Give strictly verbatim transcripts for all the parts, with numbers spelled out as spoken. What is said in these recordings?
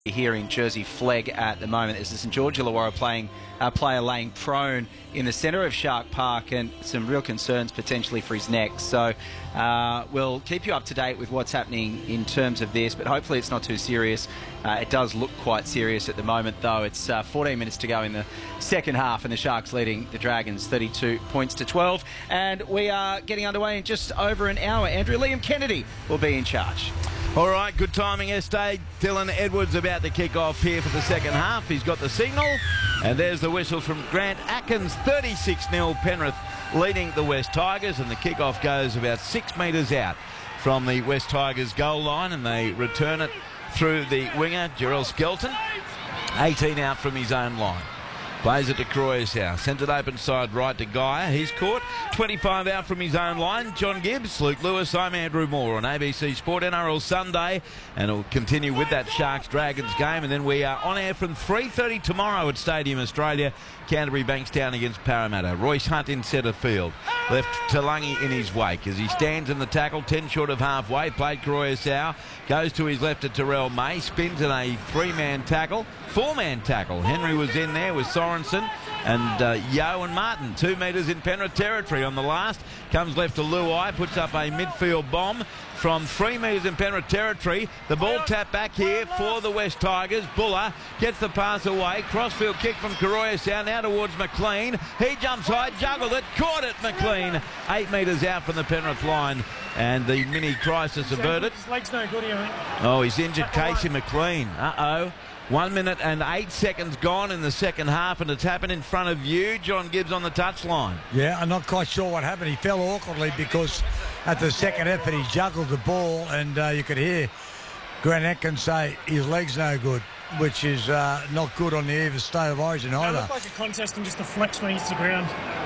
Here in Jersey Flegg at the moment. There's the St George Illawarra playing uh, player laying prone in the centre of Shark Park, and some real concerns potentially for his neck. So uh, we'll keep you up to date with what's happening in terms of this, but hopefully it's not too serious. Uh, it does look quite serious at the moment, though. It's uh, fourteen minutes to go in the second half, and the Sharks leading the Dragons thirty-two points to twelve. And we are getting underway in just over an hour. Andrew, Liam Kennedy will be in charge. All right, good timing, Estee. Dylan Edwards about to kick off here for the second half. He's got the signal, and there's the whistle from Grant Atkins. thirty-six nil Penrith leading the West Tigers, and the kick-off goes about six metres out from the West Tigers goal line, and they return it through the winger, Jarrell Skelton. eighteen out from his own line. Plays it to Croyes. Sent it open side right to Geyer. He's caught. twenty-five out from his own line. John Gibbs, Luke Lewis, I'm Andrew Moore on A B C Sport N R L Sunday. And it'll continue with that Sharks-Dragons game. And then we are on air from three thirty tomorrow at Stadium Australia. Canterbury Bankstown against Parramatta. Royce Hunt in centre field. Left Talangi in his wake as he stands in the tackle, ten short of halfway. Played Croyes. Goes to his left to Terrell May. Spins in a three-man tackle. Four-man tackle. Henry was in there with Sorensen and uh, Yeo and Martin. Two metres in Penrith territory on the last. Comes left to Luai. Puts up a midfield bomb from three metres in Penrith territory. The ball tapped back here for the West Tigers. Buller gets the pass away. Crossfield kick from Croyes now towards McLean. He jumps high, juggled it, caught it, McLean. Eight metres out from the Penrith line, and the mini crisis averted. His leg's no good here, I think. Oh, he's injured Casey McLean. Uh-oh. One minute and eight seconds gone in the second half, and it's happened in front of you. John Gibbs on the touchline. Yeah, I'm not quite sure what happened. He fell awkwardly because at the second effort he juggled the ball, and uh, you could hear Grant Atkins say his leg's no good, which is uh, not good on the eve of State of Origin either. It looked like a contest and just deflects when he hits the ground.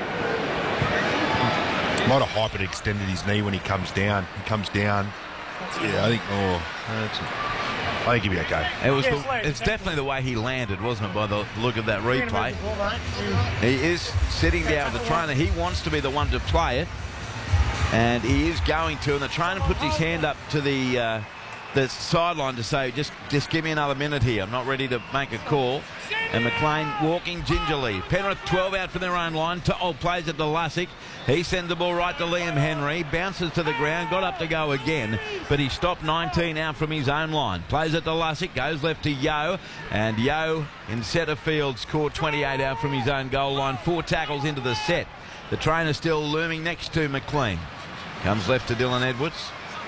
Might have hyper-extended his knee when he comes down. He comes down. Yeah, I think, oh, that's I think he'll be okay. It was. Yeah, the, slow, it's definitely the way he landed, wasn't it, by the look of that replay? Ball, He is sitting down with the trainer. He wants to be the one to play it, and he is going to. And the trainer puts his hand up to the uh, the sideline to say, just, just give me another minute here. I'm not ready to make a call. And McLean walking gingerly. Penrith twelve out from their own line. Oh, plays it to Lussick. He sends the ball right to Liam Henry. Bounces to the ground. Got up to go again. But he stopped nineteen out from his own line. Plays it to Lussick. Goes left to Yeo. And Yeo in centre field scored twenty-eight out from his own goal line. Four tackles into the set. The trainer still looming next to McLean. Comes left to Dylan Edwards.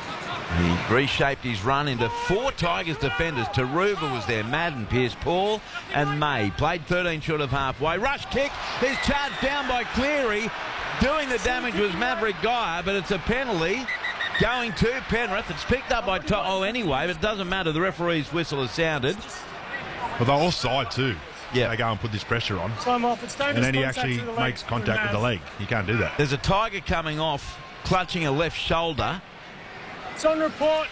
He reshaped his run into four Tigers defenders. Taruba was there, Madden, Pierce-Paul and May. Played thirteen short of halfway. Rush kick is charged down by Cleary. Doing the damage was Maverick Geyer, but it's a penalty going to Penrith. It's picked up by To'o anyway, but it doesn't matter. The referee's whistle has sounded. Well, they're offside too. Yeah. They go and put this pressure on. Time off. It's And then he actually makes contact with the leg. You can't do that. There's a Tiger coming off, clutching a left shoulder. It's on report.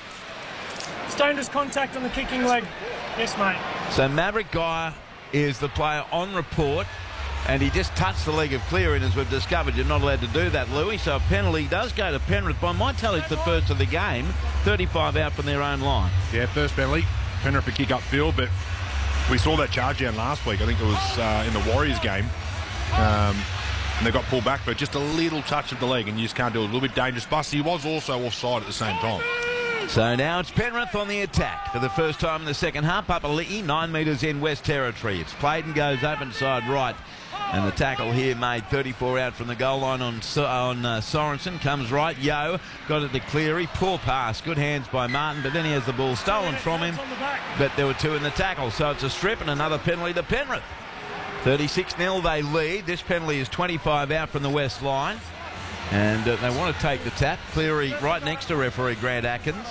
Stone does contact on the kicking leg. Yes, mate. So Maverick Geyer is the player on report, and he just touched the leg of Cleary, and as we've discovered, you're not allowed to do that, Louis. So a penalty does go to Penrith. By my tally, it's the first of the game. thirty-five out from their own line. Yeah, first penalty. Penrith a kick upfield, but we saw that charge down last week. I think it was uh, in the Warriors game. Um, and they got pulled back for just a little touch of the leg, and you just can't do it. A little bit dangerous. Plus, he was also offside at the same time. So now it's Penrith on the attack for the first time in the second half. Papali'i, nine metres in West Territory. It's played and goes open side right. And the tackle here made thirty-four out from the goal line on, on uh, Sorensen. Comes right. Yeo got it to Cleary. Poor pass. Good hands by Martin, but then he has the ball stolen from him. But there were two in the tackle. So it's a strip and another penalty to Penrith. thirty-six nil they lead. This penalty is twenty-five out from the west line. And uh, they want to take the tap. Cleary right next to referee Grant Atkins.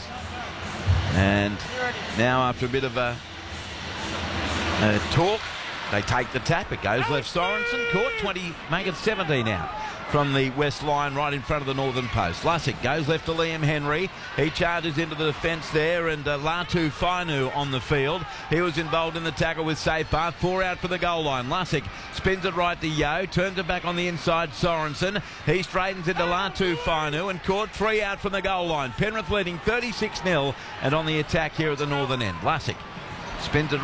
And now after a bit of a, a talk, they take the tap. It goes left. Sorensen caught twenty, make it seventeen out from the west line right in front of the northern post. Lussick goes left to Liam Henry. He charges into the defence there, and uh, Latu Fainu on the field. He was involved in the tackle with Safar. Four out for the goal line. Lussick spins it right to Yeo, turns it back on the inside. Sorensen. He straightens into Latu Fainu and caught three out from the goal line. Penrith leading thirty-six nil and on the attack here at the northern end. Lussick Spins it